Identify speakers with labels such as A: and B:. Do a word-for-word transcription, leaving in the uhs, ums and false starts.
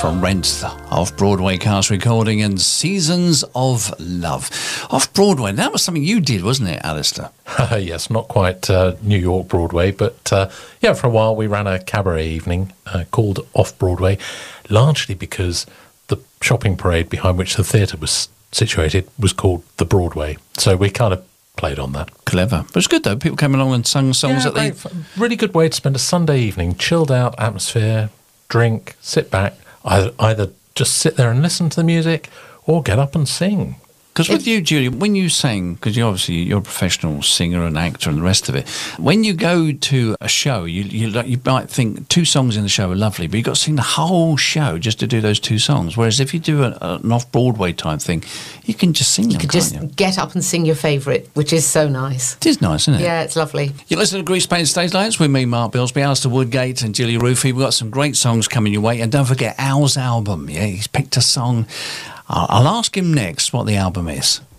A: from Rent, the off-Broadway cast recording, and Seasons of Love. Off-Broadway, that was something you did, wasn't it, Alistair?
B: Yes, not quite uh, New York Broadway, but uh, yeah, for a while we ran a cabaret evening uh, called Off-Broadway, largely because the shopping parade behind which the theatre was situated was called the Broadway. So we kind of played on that.
A: Clever. But it's good, though. People came along and sung songs
B: yeah,
A: that they...
B: great. Really good way to spend a Sunday evening, chilled out atmosphere, drink, sit back, either, either just sit there and listen to the music or get up and sing.
A: Because with you, Julia, when you sing, because you obviously you're a professional singer and actor and the rest of it, when you go to a show, you you, you might think two songs in the show are lovely, but you've got to sing the whole show just to do those two songs. Whereas if you do a, an off-Broadway type thing, you can just sing
C: You
A: them,
C: could
A: can't
C: just
A: you?
C: get up and sing your favourite, which is so nice.
A: It is nice, isn't it?
C: Yeah, it's lovely.
A: You listen to Grease Paint Stage Lights with me, Mark Bilsby, Alistair Woodgate and Julia Roofy. We've got some great songs coming your way. And don't forget Al's album. Yeah, he's picked a song. I'll, I'll ask him next what the album is.